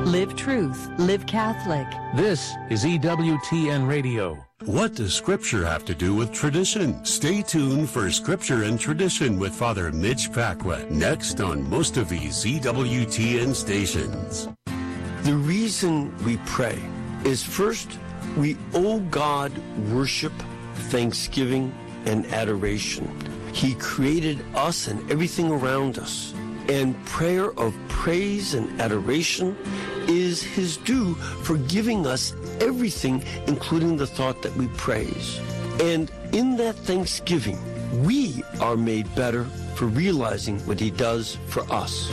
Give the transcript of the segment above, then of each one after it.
Live truth. Live Catholic. This is EWTN Radio. What does Scripture have to do with tradition? Stay tuned for Scripture and Tradition with Father Mitch Paquette, next on most of these EWTN stations. The reason we pray is first, we owe God worship, thanksgiving, and adoration. He created us and everything around us. And prayer of praise and adoration is His due for giving us everything, including the thought that we praise. And in that thanksgiving, we are made better for realizing what He does for us.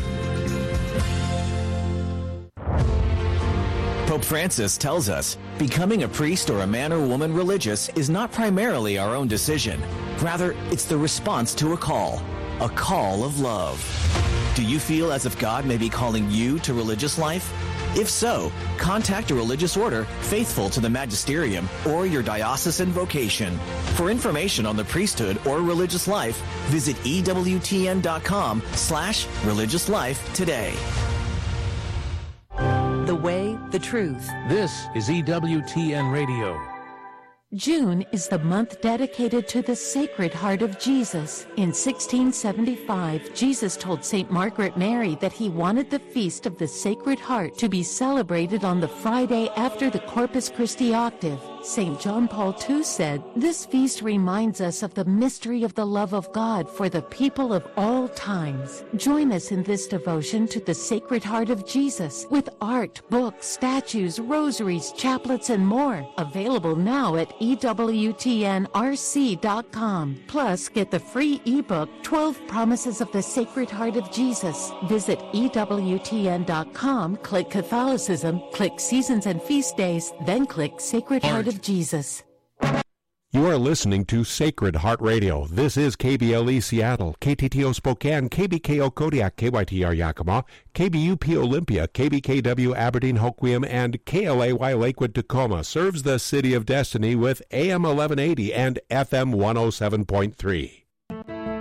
Pope Francis tells us becoming a priest or a man or woman religious is not primarily our own decision. Rather, it's the response to a call of love. Do you feel as if God may be calling you to religious life? If so, contact a religious order faithful to the magisterium or your diocesan vocation. For information on the priesthood or religious life, visit EWTN.com/religious life today. The way, the truth. This is EWTN Radio. June is the month dedicated to the Sacred Heart of Jesus. In 1675, Jesus told St. Margaret Mary that he wanted the Feast of the Sacred Heart to be celebrated on the Friday after the Corpus Christi octave. St. John Paul II said, "This feast reminds us of the mystery of the love of God for the people of all times." Join us in this devotion to the Sacred Heart of Jesus with art, books, statues, rosaries, chaplets, and more. Available now at EWTNRC.com. Plus, get the free ebook, 12 Promises of the Sacred Heart of Jesus. Visit EWTN.com, click Catholicism, click Seasons and Feast Days, then click Sacred Heart of Jesus. You are listening to Sacred Heart Radio. This is KBLE Seattle, KTTO Spokane, KBKO Kodiak, KYTR Yakima, KBUP Olympia, KBKW Aberdeen Hoquiam, and KLAY Lakewood Tacoma serves the City of Destiny with AM 1180 and FM 107.3.